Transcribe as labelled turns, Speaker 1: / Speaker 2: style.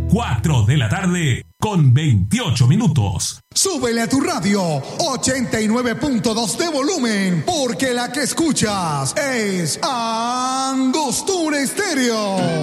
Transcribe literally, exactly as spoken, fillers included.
Speaker 1: cuatro de la tarde con veintiocho minutos.
Speaker 2: Súbele a tu radio ochenta y nueve punto dos de volumen, porque la que escuchas es Angostura Estéreo.